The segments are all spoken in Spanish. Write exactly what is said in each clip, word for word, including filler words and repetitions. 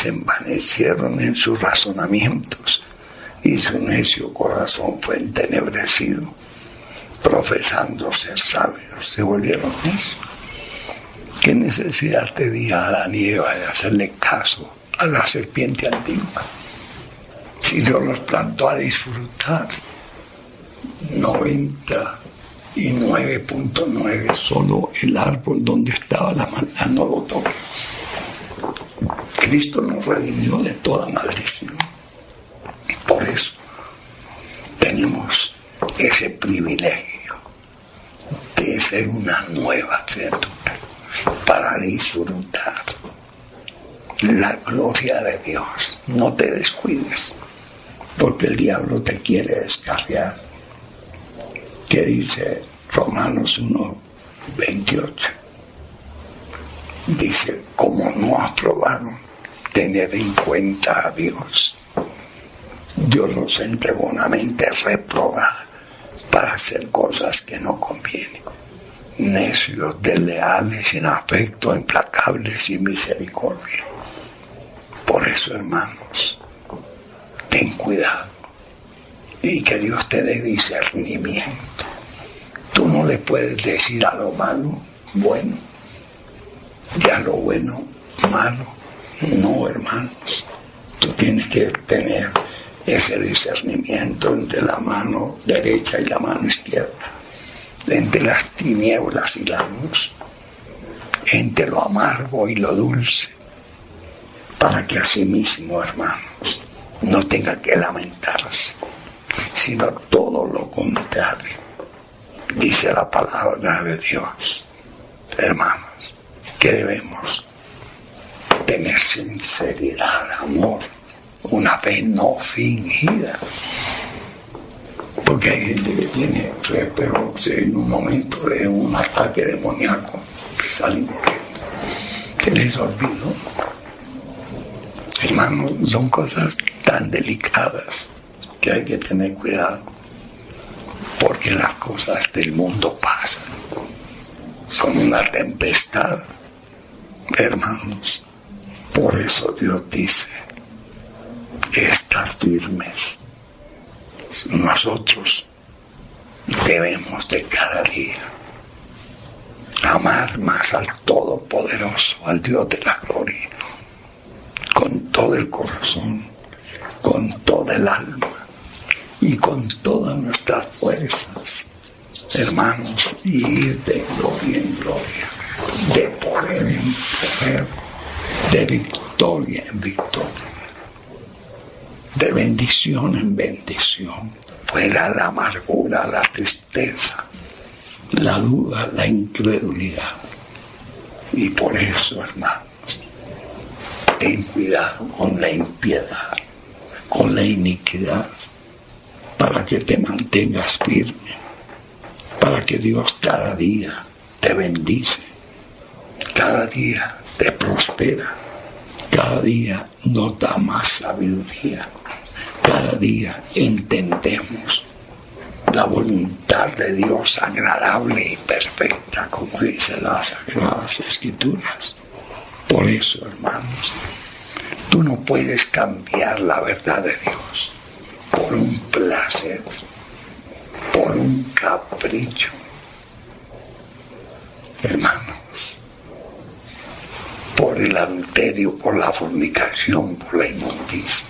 se envanecieron en sus razonamientos y su necio corazón fue entenebrecido. Profesando ser sabios, se volvieron necios. ¿Qué necesidad tenía Adán y Eva de hacerle caso a la serpiente antigua? Si Dios los plantó a disfrutar, noventa y nueve punto nueve, solo el árbol donde estaba la maldad no lo tocó. Cristo nos redimió de toda maldición. Por eso tenemos ese privilegio de ser una nueva criatura para disfrutar la gloria de Dios. No te descuides, porque el diablo te quiere descarriar. ¿Qué dice Romanos uno veintiocho? Dice, como no aprobaron tener en cuenta a Dios, Dios los entregó una mente reprobada para hacer cosas que no convienen. Necios, desleales, sin afecto, implacables, sin misericordia. Por eso, hermanos, ten cuidado y que Dios te dé discernimiento. Tú no le puedes decir a lo malo bueno y a lo bueno malo. No, hermanos, tú tienes que tener ese discernimiento entre la mano derecha y la mano izquierda, entre las tinieblas y la luz, entre lo amargo y lo dulce, para que asimismo, hermanos, no tenga que lamentarse, sino todo lo contrario. Dice la palabra de Dios, hermanos, que debemos tener sinceridad, amor, una fe no fingida. Porque hay gente que tiene fe, pero si en un momento de un ataque demoníaco salen corriendo. Se les olvidó. Hermanos, son cosas tan delicadas que hay que tener cuidado, porque las cosas del mundo pasan como una tempestad, hermanos. Por eso Dios dice, estar firmes. Nosotros debemos de cada día amar más al Todopoderoso, al Dios de la gloria, con todo el corazón, con toda el alma y con todas nuestras fuerzas, hermanos, y ir de gloria en gloria, de poder en poder, de victoria en victoria, de bendición en bendición. Fuera la amargura, la tristeza, la duda, la incredulidad. Y por eso, hermanos, ten cuidado con la impiedad, con la iniquidad, para que te mantengas firme, para que Dios cada día te bendice, cada día te prospera, cada día nos da más sabiduría, cada día entendemos la voluntad de Dios agradable y perfecta, como dicen las Sagradas Escrituras. Por eso, hermanos, tú no puedes cambiar la verdad de Dios por un placer, por un capricho. Hermanos, por el adulterio, por la fornicación, por la inmundicia.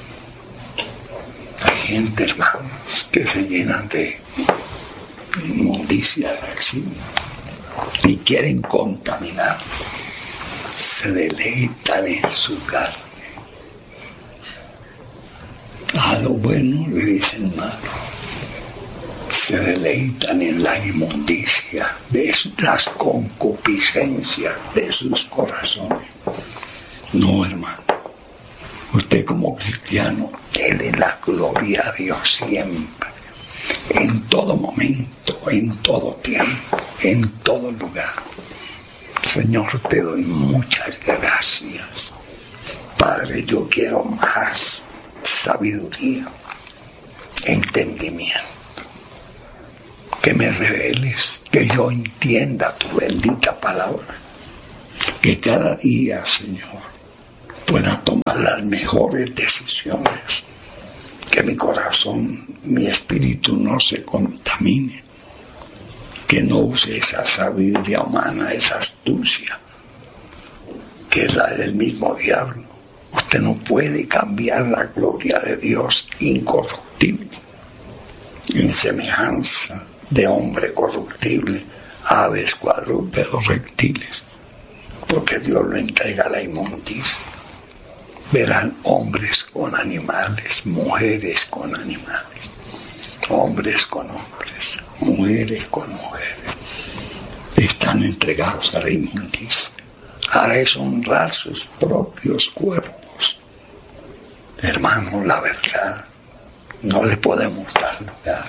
Hay gente, hermanos, que se llenan de inmundicia, de acción, y quieren contaminar. Se deleitan en su carne. A lo bueno le dicen malo. Se deleitan en la inmundicia de las concupiscencias de sus corazones. No, hermano. Usted como cristiano, dele la gloria a Dios siempre, en todo momento, en todo tiempo, en todo lugar. Señor, te doy muchas gracias. Padre, yo quiero más sabiduría, entendimiento. Que me reveles, que yo entienda tu bendita palabra. Que cada día, Señor, pueda tomar las mejores decisiones, que mi corazón, mi espíritu no se contamine, que no use esa sabiduría humana, esa astucia, que es la del mismo diablo. Usted no puede cambiar la gloria de Dios incorruptible en semejanza de hombre corruptible, aves, cuadrúpedos, reptiles, porque Dios lo entrega a la inmundicia. Verán hombres con animales, mujeres con animales, hombres con hombres, mujeres con mujeres. Están entregados a la inmundicia. Ahora es honrar sus propios cuerpos. Hermanos, la verdad, no le podemos dar lugar.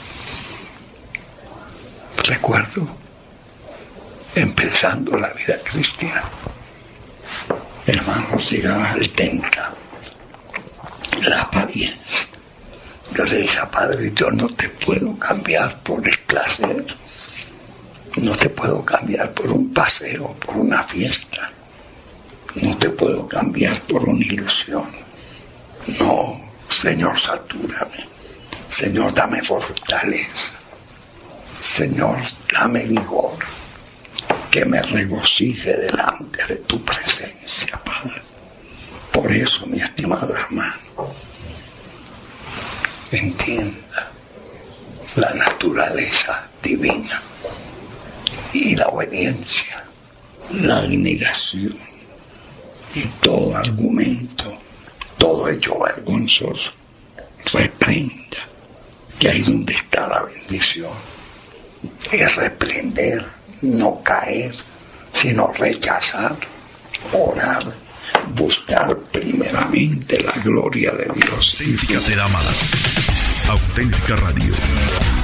Recuerdo, empezando la vida cristiana, hermanos, llegaba el tentador, la apariencia. Yo le decía, Padre, yo no te puedo cambiar por el placer, no te puedo cambiar por un paseo, por una fiesta, no te puedo cambiar por una ilusión. No, Señor, satúrame. Señor, dame fortaleza. Señor, dame vigor. Que me regocije delante de tu presencia, Padre. Por eso, mi estimado hermano, entienda la naturaleza divina y la obediencia, la abnegación y todo argumento, todo hecho vergonzoso, reprenda, que ahí donde está la bendición es reprender, no caer, sino rechazar, orar, buscar primeramente la gloria de Dios. Auténtica te da más. Auténtica Radio.